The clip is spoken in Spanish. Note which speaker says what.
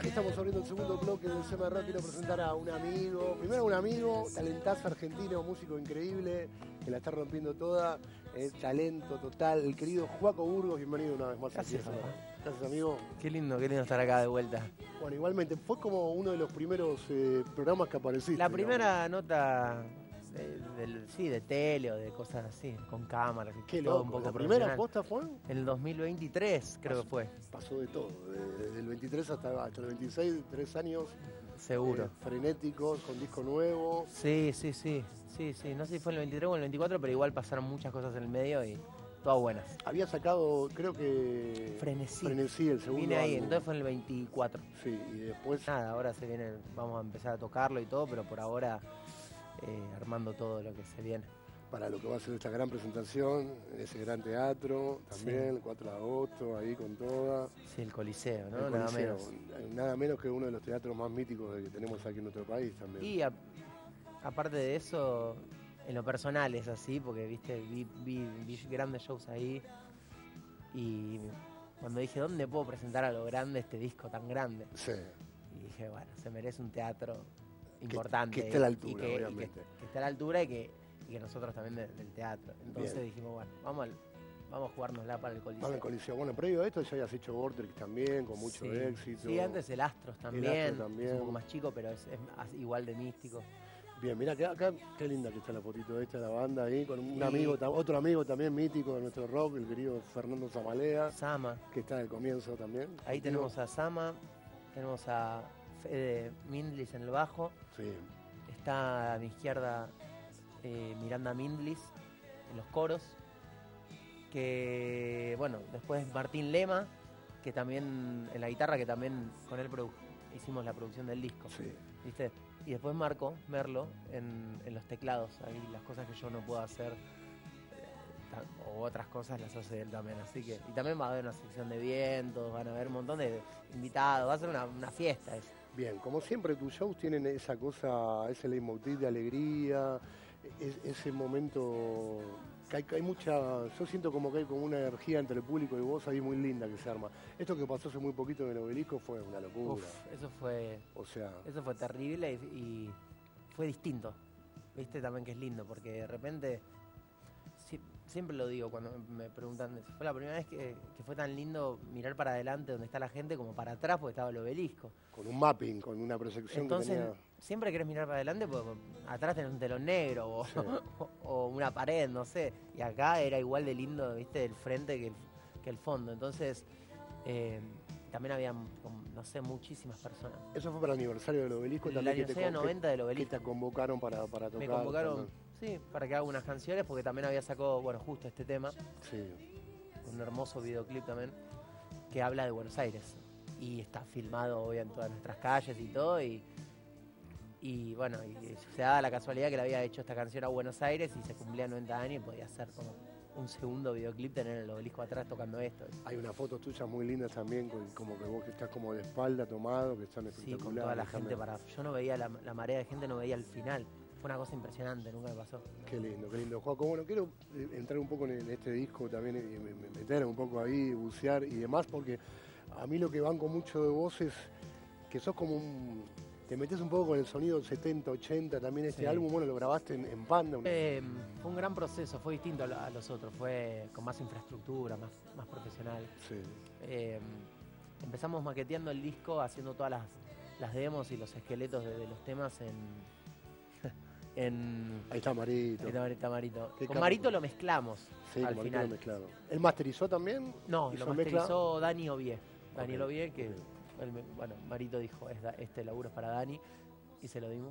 Speaker 1: estamos abriendo el segundo bloque del CMR. Quiero presentar a un amigo, primero un amigo, talentazo argentino, músico increíble, que la está rompiendo toda, talento total, el querido Joaco Burgos. Bienvenido una vez más.
Speaker 2: Gracias,
Speaker 1: Gracias, amigo.
Speaker 2: Qué lindo estar acá de vuelta.
Speaker 1: Bueno, igualmente, fue como uno de los primeros programas que apareciste.
Speaker 2: La primera nota de tele o de cosas así, con cámaras y
Speaker 1: Qué
Speaker 2: todo
Speaker 1: loco.
Speaker 2: un poco
Speaker 1: ¿La primera
Speaker 2: profesional.
Speaker 1: posta fue?
Speaker 2: En el 2023 creo que fue.
Speaker 1: Pasó de todo, desde el 23 hasta el 26, 3 años.
Speaker 2: Seguro.
Speaker 1: Frenéticos, con disco nuevo.
Speaker 2: Sí. No sé si fue en el 23 o en el 24, pero igual pasaron muchas cosas en el medio y todas buenas.
Speaker 1: Había sacado, creo que...
Speaker 2: Frenesí,
Speaker 1: el segundo
Speaker 2: vine ahí,
Speaker 1: álbum.
Speaker 2: entonces fue en el 24.
Speaker 1: Sí, y después...
Speaker 2: Nada, ahora se viene, vamos a empezar a tocarlo y todo, pero por ahora armando todo lo que se viene.
Speaker 1: Para lo que va a ser esta gran presentación, en ese gran teatro, también,
Speaker 2: Sí.
Speaker 1: el 4 de agosto, ahí con toda.
Speaker 2: Sí, el Coliseo, ¿no?
Speaker 1: El
Speaker 2: Nada
Speaker 1: Coliseo.
Speaker 2: menos.
Speaker 1: Nada menos que uno de los teatros más míticos que tenemos aquí en nuestro país también.
Speaker 2: Y aparte de eso, en lo personal es así, porque viste, vi grandes shows ahí y cuando dije, ¿dónde puedo presentar a lo grande este disco tan grande?
Speaker 1: Sí.
Speaker 2: Y dije, bueno, se merece un teatro importante.
Speaker 1: Que esté a la altura,
Speaker 2: y
Speaker 1: obviamente.
Speaker 2: que esté a la altura y que nosotros también del teatro. Entonces
Speaker 1: Bien.
Speaker 2: dijimos, bueno, vamos a jugárnosla para el Coliseo.
Speaker 1: Vamos al Coliseo. Bueno, previo a esto ya habías hecho Vortex también, con mucho éxito.
Speaker 2: Sí, antes el Astros también.
Speaker 1: El Astros también.
Speaker 2: Es un poco más chico, pero es igual de místico.
Speaker 1: Bien, mirá, acá qué linda que está la fotito esta de la banda ahí, con un amigo, otro amigo también mítico de nuestro rock, el querido Fernando Zamalea,
Speaker 2: Sama.
Speaker 1: que está del comienzo también.
Speaker 2: Ahí tenemos a Sama, tenemos a Fede Mindlis en el bajo.
Speaker 1: Sí.
Speaker 2: Está a mi izquierda Miranda Mindlis en los coros. Que, bueno, después Martín Lema, que también en la guitarra, que también con él hicimos la producción del disco.
Speaker 1: Sí.
Speaker 2: ¿Viste? Y después Marco Merlo en los teclados, ahí las cosas que yo no puedo hacer o otras cosas las hace él también, así que y también va a haber una sección de vientos, van a haber un montón de invitados, va a ser una fiesta eso.
Speaker 1: Bien, como siempre tus shows tienen esa cosa, ese leitmotiv de alegría, ese momento que hay mucha, yo siento como que hay como una energía entre el público y vos ahí muy linda que se arma. Esto que pasó hace muy poquito en el Obelisco fue una locura.
Speaker 2: Uf, eso fue terrible y fue distinto, viste también que es lindo, porque de repente, siempre lo digo cuando me preguntan, fue la primera vez que fue tan lindo mirar para adelante donde está la gente como para atrás porque estaba el Obelisco.
Speaker 1: Con un mapping, con una proyección.
Speaker 2: Entonces,
Speaker 1: que tenía...
Speaker 2: siempre querés mirar para adelante porque atrás tenés un telón negro o una pared, no sé. Y acá era igual de lindo, viste, el frente que el fondo. Entonces, también había, no sé, muchísimas personas.
Speaker 1: Eso fue para el aniversario del Obelisco.
Speaker 2: El
Speaker 1: también
Speaker 2: aniversario 90 del Obelisco.
Speaker 1: Que te convocaron para tocar.
Speaker 2: Me convocaron, sí, para que haga unas canciones porque también había sacado, bueno, justo este tema.
Speaker 1: Sí.
Speaker 2: Un hermoso videoclip también que habla de Buenos Aires. Y está filmado hoy en todas nuestras calles y todo. Y bueno, y se daba la casualidad que le había hecho esta canción a Buenos Aires y se cumplía 90 años y podía ser como un segundo videoclip, tener el Obelisco atrás tocando esto.
Speaker 1: Hay unas fotos tuyas muy lindas también, como que vos que estás como de espalda tomado, que están espectaculares.
Speaker 2: Sí, con toda la gente yo no veía la marea de gente, no veía el final. Fue una cosa impresionante, nunca me pasó.
Speaker 1: Qué lindo, Joaco. Bueno, quiero entrar un poco en este disco también y meter un poco ahí, bucear y demás, porque a mí lo que banco mucho de vos es que sos como te metés un poco con el sonido 70, 80, también este álbum, bueno, lo grabaste en Panda.
Speaker 2: Fue un gran proceso, fue distinto a los otros, fue con más infraestructura, más profesional.
Speaker 1: Sí.
Speaker 2: Empezamos maqueteando el disco, haciendo todas las demos y los esqueletos de los temas
Speaker 1: Ahí está Marito.
Speaker 2: Ahí está Marito.
Speaker 1: Qué
Speaker 2: Con
Speaker 1: capo.
Speaker 2: Marito lo mezclamos al
Speaker 1: con
Speaker 2: final.
Speaker 1: Lo mezclado. ¿Él masterizó también?
Speaker 2: No,
Speaker 1: ¿Hizo
Speaker 2: lo masterizó Dani Ovié. Daniel Ovié, que
Speaker 1: Okay.
Speaker 2: Marito dijo, este laburo es para Dani, y se lo dimos.